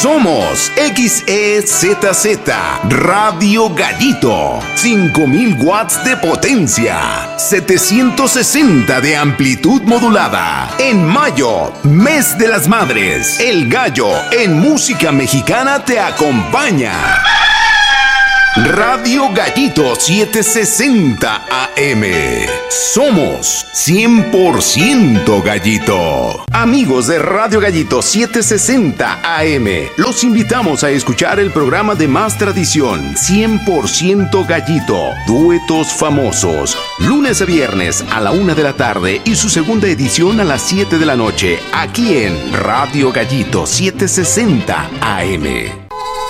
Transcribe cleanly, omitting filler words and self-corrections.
Somos XEZZ Radio Gallito. 5000 watts de potencia. 760 de amplitud modulada. En mayo, mes de las madres, El Gallo en música mexicana te acompaña. Radio Gallito 760 AM. Somos 100% Gallito. Amigos de Radio Gallito 760 AM, los invitamos a escuchar el programa de más tradición, 100% Gallito, duetos famosos, lunes a viernes a la 1 de la tarde y su segunda edición a las 7 de la noche, aquí en Radio Gallito 760 AM.